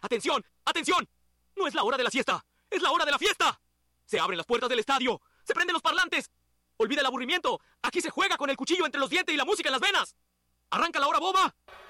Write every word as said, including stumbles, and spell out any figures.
¡Atención! ¡Atención! No es la hora de la siesta, es la hora de la fiesta. Se abren las puertas del estadio, se prenden los parlantes. Olvida el aburrimiento, aquí se juega con el cuchillo entre los dientes y la música en las venas. ¡Arranca la hora boba!